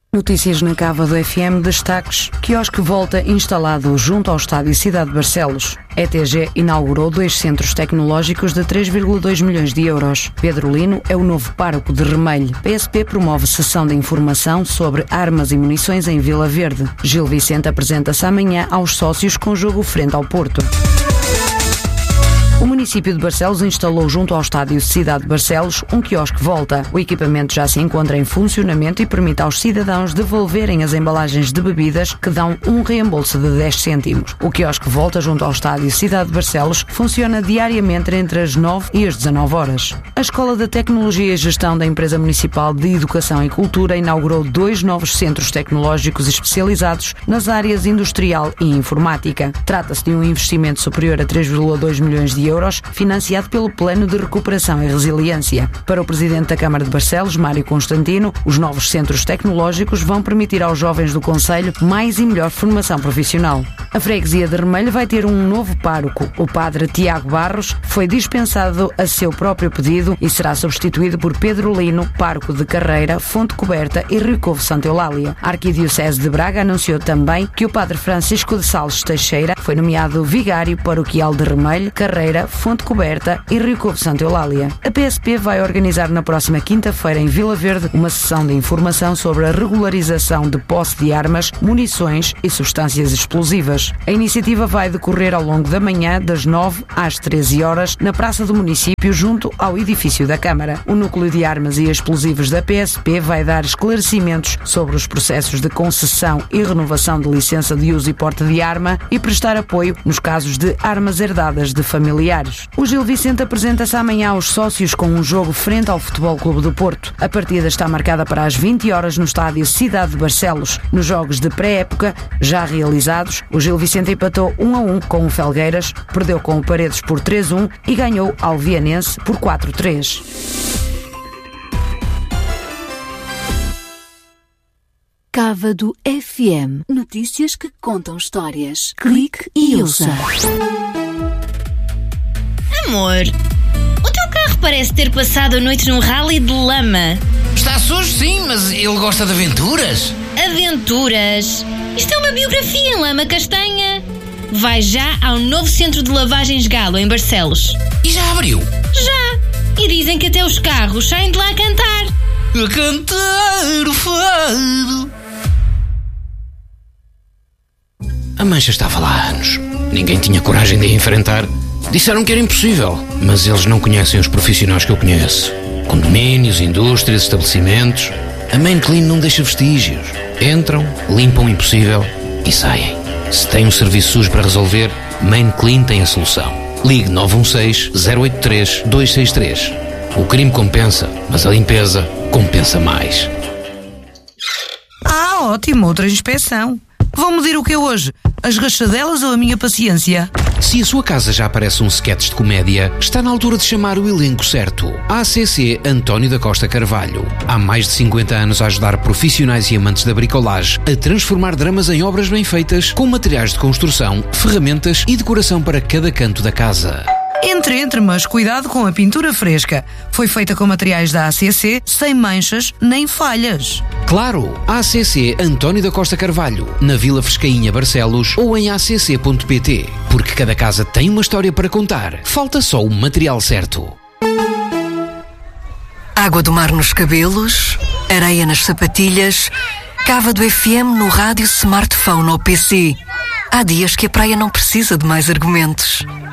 Notícias na Cava do FM, destaques: quiosque volta instalado junto ao estádio Cidade de Barcelos. ETG inaugurou 2 centros tecnológicos de 3,2 milhões de euros. Pedro Lino é o novo pároco de Remelho. PSP promove sessão de informação sobre armas e munições em Vila Verde. Gil Vicente apresenta-se amanhã aos sócios com jogo frente ao Porto. O município de Barcelos instalou junto ao estádio Cidade de Barcelos um quiosque volta. O equipamento já se encontra em funcionamento e permite aos cidadãos devolverem as embalagens de bebidas que dão um reembolso de 10 cêntimos. O quiosque volta junto ao estádio Cidade de Barcelos funciona diariamente entre as 9 e as 19 horas. A Escola de Tecnologia e Gestão da Empresa Municipal de Educação e Cultura inaugurou 2 novos centros tecnológicos especializados nas áreas industrial e informática. Trata-se de um investimento superior a 3,2 milhões de euros, financiado pelo Plano de Recuperação e Resiliência. Para o Presidente da Câmara de Barcelos, Mário Constantino, os novos centros tecnológicos vão permitir aos jovens do concelho mais e melhor formação profissional. A freguesia de Remelho vai ter um novo pároco. O padre Tiago Barros foi dispensado a seu próprio pedido e será substituído por Pedro Lino, pároco de Carreira, Fonte Coberta e Rio Covo Santa Eulália. A Arquidiocese de Braga anunciou também que o padre Francisco de Sales Teixeira foi nomeado vigário paroquial de Remelho, Carreira, Fonte Coberta e Rio Covo Santa Eulália. A PSP vai organizar na próxima quinta-feira em Vila Verde uma sessão de informação sobre a regularização de posse de armas, munições e substâncias explosivas. A iniciativa vai decorrer ao longo da manhã das 9 às 13 horas na Praça do Município junto ao edifício da Câmara. O Núcleo de Armas e Explosivos da PSP vai dar esclarecimentos sobre os processos de concessão e renovação de licença de uso e porte de arma e prestar apoio nos casos de armas herdadas de familiares. O Gil Vicente apresenta-se amanhã aos sócios com um jogo frente ao Futebol Clube do Porto. A partida está marcada para as 20 horas no estádio Cidade de Barcelos. Nos jogos de pré-época já realizados, o Gil Vicente empatou 1-1 com o Felgueiras, perdeu com o Paredes por 3-1 e ganhou ao Vianense por 4-3. Cava do FM. Notícias que contam histórias. Clique e ouça. Amor, o teu carro parece ter passado a noite num rally de lama. Está sujo, sim, mas ele gosta de aventuras. Aventuras? Isto é uma biografia em lama castanha. Vai já ao novo centro de lavagens Galo, em Barcelos. E já abriu? Já. E dizem que até os carros saem de lá a cantar. A cantar o fado. A mancha estava lá há anos. Ninguém tinha coragem de a enfrentar. Disseram que era impossível, mas eles não conhecem os profissionais que eu conheço. Condomínios, indústrias, estabelecimentos. A Main Clean não deixa vestígios. Entram, limpam o impossível e saem. Se tem um serviço sujo para resolver, Main Clean tem a solução. Ligue 916-083-263. O crime compensa, mas a limpeza compensa mais. Ah, ótimo, outra inspeção. Vão medir o que é hoje? As rachadelas ou a minha paciência? Se a sua casa já parece um sketch de comédia, está na altura de chamar o elenco certo. ACC António da Costa Carvalho. Há mais de 50 anos a ajudar profissionais e amantes da bricolagem a transformar dramas em obras bem feitas, com materiais de construção, ferramentas e decoração para cada canto da casa. Entre, mas cuidado com a pintura fresca. Foi feita com materiais da ACC, sem manchas nem falhas. Claro, ACC António da Costa Carvalho, na Vila Frescainha, Barcelos, ou em acc.pt. Porque cada casa tem uma história para contar. Falta só o material certo. Água do mar nos cabelos, areia nas sapatilhas, Cava do FM no rádio, smartphone ou PC. Há dias que a praia não precisa de mais argumentos.